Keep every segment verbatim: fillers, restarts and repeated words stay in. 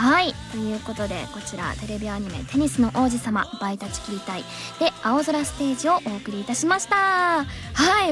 はい、ということでこちらテレビアニメ「テニスの王子様バイタチ切りたい」で青空ステージをお送りいたしました。はい、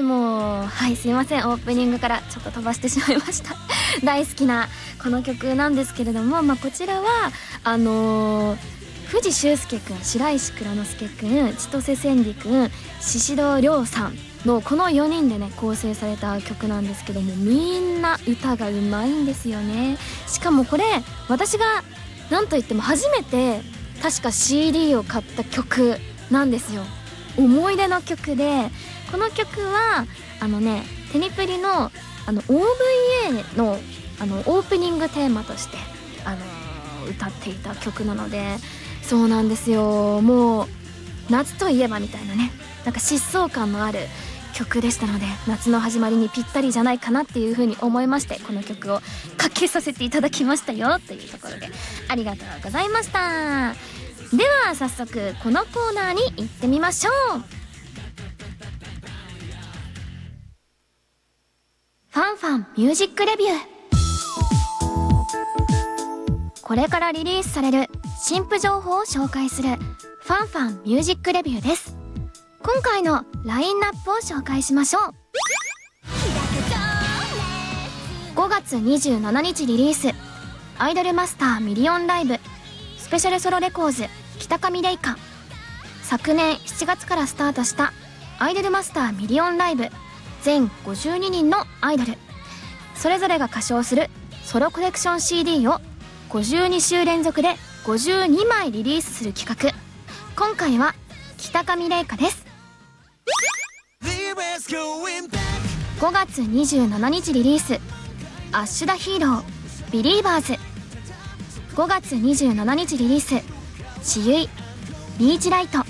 もうはいすいません、オープニングからちょっと飛ばしてしまいました大好きなこの曲なんですけれども、まあ、こちらはあのー、藤修介くん、白石蔵之介くん、千歳千里くん、宍戸亮さんのこのよにんでね構成された曲なんですけども、みんな歌がうまいんですよね。しかもこれ私がなんといっても初めて確か シーディー を買った曲なんですよ。思い出の曲で、この曲はあのねテニプリのあの オーブイエー のあのオープニングテーマとしてあのー、歌っていた曲なので、そうなんですよ、もう夏といえばみたいなね、なんか疾走感のある曲でしたので、夏の始まりにぴったりじゃないかなっていう風に思いまして、この曲をかけさせていただきましたよというところでありがとうございました。では早速このコーナーに行ってみましょう。ファンファンミュージックレビュー。これからリリースされる新譜情報を紹介するファンファンミュージックレビューです。今回のラインナップを紹介しましょう。ごがつにじゅうしちにちリリース、アイドルマスターミリオンライブスペシャルソロレコーズ北上玲香。昨年しちがつからスタートしたアイドルマスターミリオンライブ、全ごじゅうににんのアイドルそれぞれが歌唱するソロコレクション シーディー をごじゅうにしゅう連続でごじゅうにまいリリースする企画。今回は北上玲香です。ごがつにじゅうしちにちリリース、アッシュダヒーロービリーバーズ。ごがつにじゅうしちにちリリース、しゆいビーチライト。